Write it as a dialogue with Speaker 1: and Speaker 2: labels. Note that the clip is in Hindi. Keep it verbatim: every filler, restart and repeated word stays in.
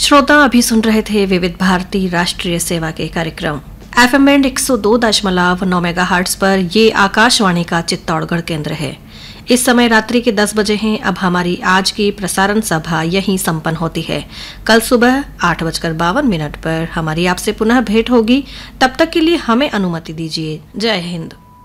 Speaker 1: श्रोता अभी सुन रहे थे विविध भारती राष्ट्रीय सेवा के कार्यक्रम एफएम बैंड एक सौ दो दशमलव नौ मेगाहर्ट्ज पर। ये आकाशवाणी का चित्तौड़गढ़ केंद्र है। इस समय रात्रि के दस बजे हैं। अब हमारी आज की प्रसारण सभा यहीं संपन्न होती है। कल सुबह आठ बजकर बावन मिनट पर हमारी आपसे पुनः भेंट होगी। तब तक के लिए हमें अनुमति दीजिए। जय हिंद।